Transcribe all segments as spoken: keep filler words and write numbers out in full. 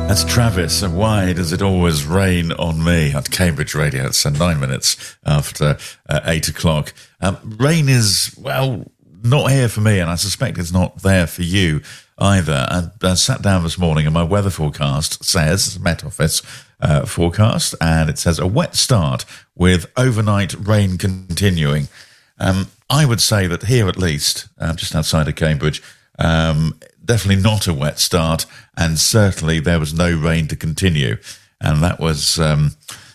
That's Travis, and why does it always rain on me? At Cambridge Radio, it's uh, nine minutes after uh, eight o'clock. Um, rain is, well, not here for me, and I suspect it's not there for you either. I, I sat down this morning and my weather forecast says, Met Office uh, forecast, and it says a wet start with overnight rain continuing. Um, I would say that here at least, uh, just outside of Cambridge, um, definitely not a wet start, and certainly there was no rain to continue. And that was um,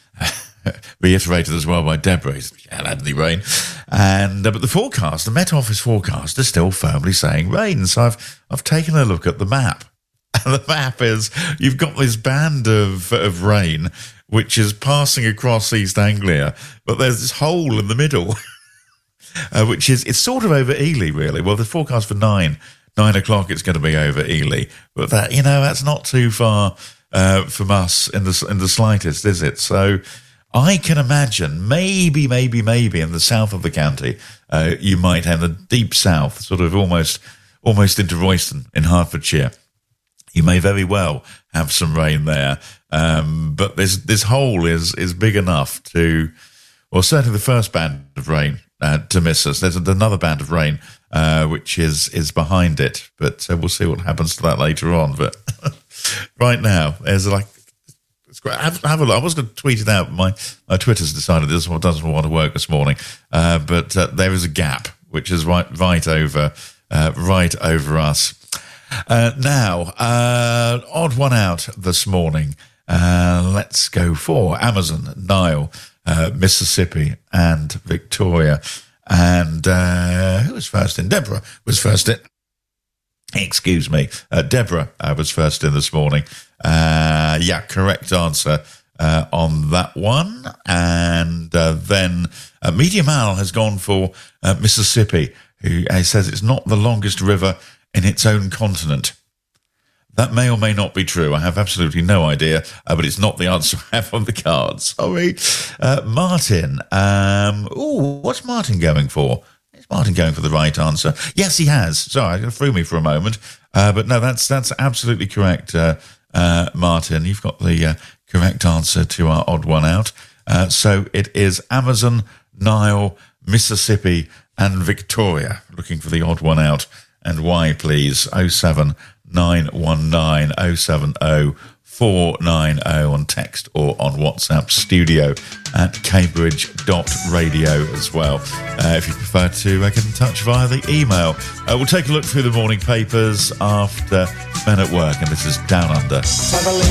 reiterated as well by Deborah. Yeah, had any rain. And uh, but the forecast, the Met Office forecast, is still firmly saying rain. So I've I've taken a look at the map. And the map is, you've got this band of of rain which is passing across East Anglia, but there's this hole in the middle, uh, which is, it's sort of over Ely, really. Well, the forecast for nine, nine o'clock, it's going to be over Ely. But that, you know, that's not too far uh, from us in the, in the slightest, is it? So I can imagine maybe, maybe, maybe in the south of the county, uh, you might have the deep south, sort of almost, almost into Royston in Hertfordshire. You may very well have some rain there, um, but this this hole is is big enough to, well, certainly the first band of rain uh, to miss us. There's another band of rain uh, which is is behind it, but uh, we'll see what happens to that later on. But right now, there's like, it's great. Have, have a look. I was going to tweet it out. My my Twitter's decided this one doesn't want to work this morning, uh, but uh, there is a gap which is right right over uh, right over us. Uh, now, uh, odd one out this morning. Uh, let's go for Amazon, Nile, uh, Mississippi, and Victoria. And uh, who was first in? Deborah was first in. Excuse me. Uh, Deborah uh, was first in this morning. Uh, yeah, correct answer uh, on that one. And uh, then uh, Media Mal has gone for uh, Mississippi, who uh, says it's not the longest river in its own continent. That may or may not be true. I have absolutely no idea, uh, but it's not the answer I have on the cards. Sorry. Uh, Martin. Um, ooh, what's Martin going for? Is Martin going for the right answer? Yes, he has. Sorry, it threw me for a moment. Uh, but no, that's that's absolutely correct, uh, uh, Martin. You've got the uh, correct answer to our odd one out. Uh, so it is Amazon, Nile, Mississippi, and Victoria. Looking for the odd one out. And why, please? oh seven nine one nine oh seven oh four nine oh on text or on WhatsApp, studio at cambridge dot radio as well. Uh, if you prefer to uh, get in touch via the email. Uh, we'll take a look through the morning papers after Men at Work, and this is Down Under.